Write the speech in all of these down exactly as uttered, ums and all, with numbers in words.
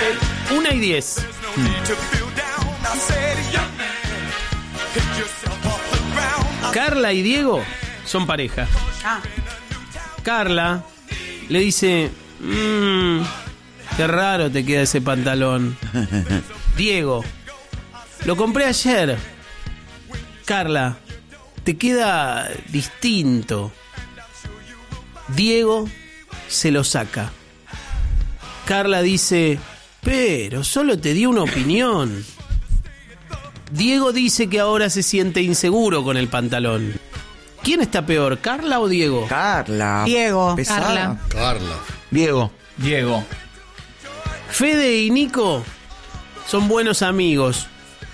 Una y diez. Carla y Diego son pareja. Ah. Carla le dice: mmm, qué raro te queda ese pantalón. Diego: lo compré ayer. Carla: te queda distinto. Diego se lo saca. Carla dice: pero solo te di una opinión. Diego dice que ahora se siente inseguro con el pantalón. ¿Quién está peor, Carla o Diego? Carla. Diego. Pesada. Carla. Carla. Diego. Diego. Fede y Nico son buenos amigos.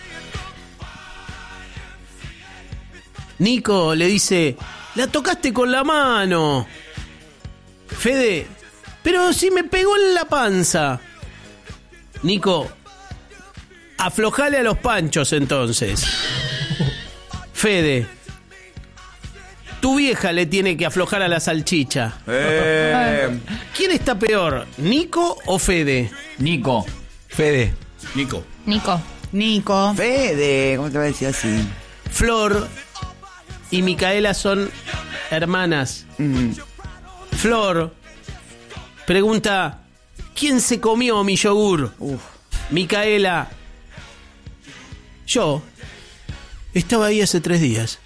Nico le dice: la tocaste con la mano. Fede: pero si me pegó en la panza. Nico: aflojale a los panchos entonces. Fede: tu vieja le tiene que aflojar a la salchicha. Eh. ¿Quién está peor, Nico o Fede? Nico. Fede. Nico. Nico. Nico. Fede. ¿Cómo te va a decir así? Flor y Micaela son hermanas. Mm. Flor pregunta: ¿quién se comió mi yogur? Uf. Micaela: yo. Estaba ahí hace tres días.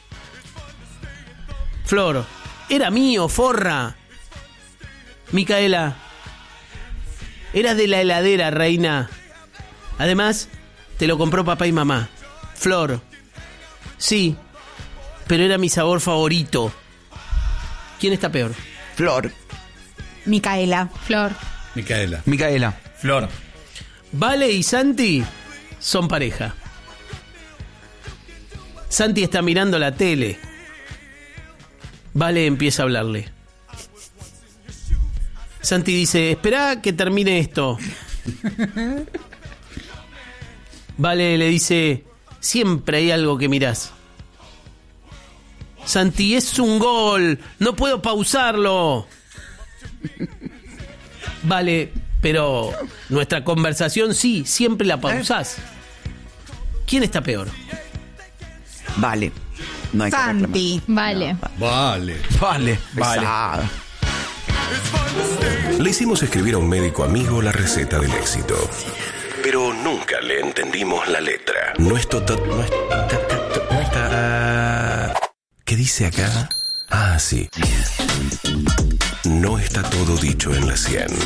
Flor: era mío, forra. Micaela: era de la heladera, reina. Además, te lo compró papá y mamá. Flor: sí, pero era mi sabor favorito. ¿Quién está peor? Flor. Micaela. Flor. Micaela. Micaela. Flor. Vale y Santi son pareja. Santi está mirando la tele. Vale empieza a hablarle. Santi dice: esperá que termine esto. Vale le dice: siempre hay algo que mirás. Santi: es un gol, no puedo pausarlo. Vale: pero nuestra conversación sí, siempre la pausás. ¿Quién está peor? Vale. No hay que Santi. Vale. Vale. Vale. Vale. Pesada. Le hicimos escribir a un médico amigo la receta del éxito, pero nunca le entendimos la letra. No es tota... No es ta- ta- ta- no es ta- ¿Qué dice acá? Ah, sí. No está todo dicho en la cien.